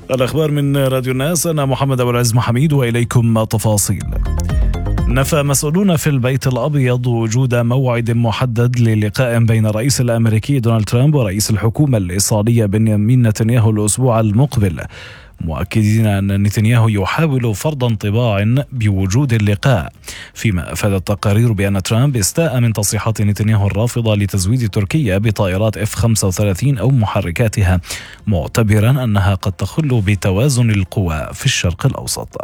الأخبار من راديو الناس، أنا محمد أبو العز محميد وإليكم تفاصيل. نفى مسؤولون في البيت الأبيض وجود موعد محدد للقاء بين الرئيس الأمريكي دونالد ترامب ورئيس الحكومة الإسرائيلية بنيامين نتنياهو الأسبوع المقبل، مؤكدين أن نتنياهو يحاول فرض انطباع بوجود اللقاء، فيما أفاد التقارير بأن ترامب استاء من تصريحات نتنياهو الرافضة لتزويد تركيا بطائرات F-35 أو محركاتها، معتبرا أنها قد تخل بتوازن القوى في الشرق الأوسط.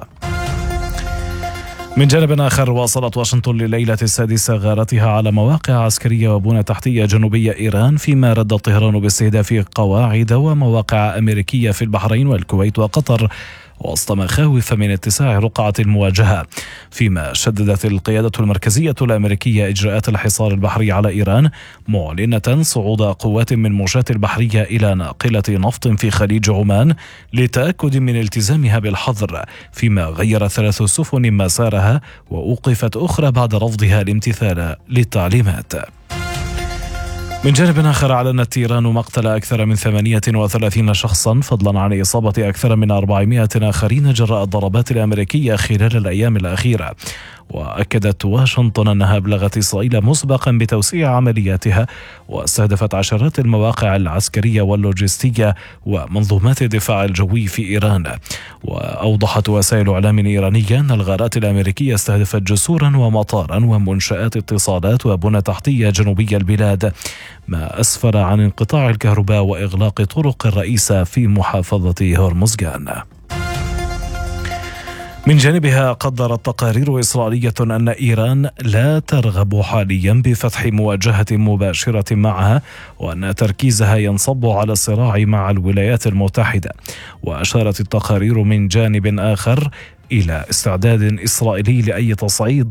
من جانب آخر، واصلت واشنطن لليلة السادسة غارتها على مواقع عسكرية وبنى تحتية جنوبية إيران، فيما رد طهران باستهداف قواعد ومواقع أمريكية في البحرين والكويت وقطر، وسط مخاوف من اتساع رقعة المواجهة، فيما شددت القيادة المركزية الأمريكية إجراءات الحصار البحري على إيران، معلنة صعود قوات من موجات البحرية إلى ناقلة نفط في خليج عمان لتأكد من التزامها بالحظر، فيما غير 3 سفن مسارها وأوقفت أخرى بعد رفضها الامتثال للتعليمات. من جانب آخر، أعلنت إيران مقتل أكثر من 38 شخصا، فضلا عن إصابة أكثر من 400 آخرين جراء الضربات الأمريكية خلال الأيام الأخيرة. وأكدت واشنطن أنها أبلغت إسرائيل مسبقا بتوسيع عملياتها، واستهدفت عشرات المواقع العسكرية واللوجستية ومنظومات الدفاع الجوي في إيران. وأوضحت وسائل إعلام إيرانية أن الغارات الأمريكية استهدفت جسورا ومطارا ومنشآت اتصالات وبنى تحتية جنوبية البلاد، ما أسفر عن انقطاع الكهرباء وإغلاق طرق الرئيسة في محافظة هرمزغان. من جانبها، قدرت تقارير إسرائيلية أن إيران لا ترغب حاليا بفتح مواجهة مباشرة معها، وأن تركيزها ينصب على الصراع مع الولايات المتحدة. وأشارت التقارير من جانب آخر إلى استعداد إسرائيلي لأي تصعيد